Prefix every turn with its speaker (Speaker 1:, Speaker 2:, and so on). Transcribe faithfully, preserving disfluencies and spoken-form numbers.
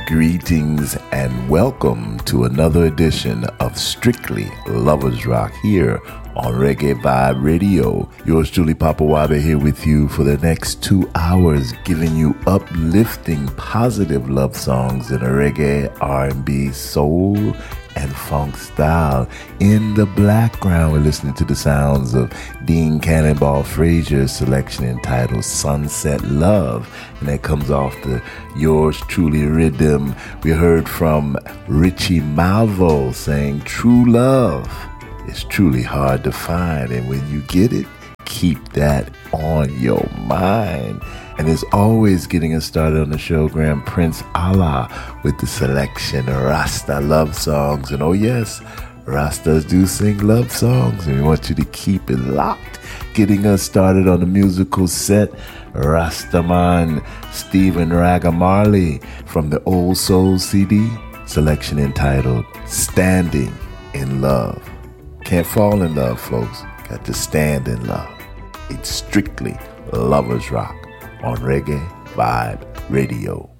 Speaker 1: Greetings and welcome to another edition of Strictly Lovers Rock here on Reggae Vibe Radio. Yours truly, Papa Wabe, here with you for the next two hours, giving you uplifting, positive love songs in a reggae, R and B, soul, and funk style. In the background, we're listening to the sounds of Dean Cannonball Frazier's selection entitled Sunset Love, and that comes off the Yours Truly rhythm. We heard from Richie Malvo saying true love is truly hard to find, and when you get it, keep that on your mind. And as always, getting us started on the show, Grand Prince Allah with the selection of Rasta love songs. And oh yes, Rastas do sing love songs, and we want you to keep it locked. Getting us started on the musical set, Rastaman Stephen Raga Marley from the Old Soul C D, selection entitled Standing in Love. Can't fall in love, folks. Got to stand in love. It's Strictly Lovers Rock on Reggae Vibe Radio.